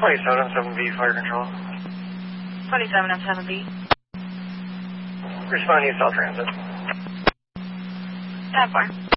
27 7B, fire control. 27 and 7B. Responding to South Transit. 10-4.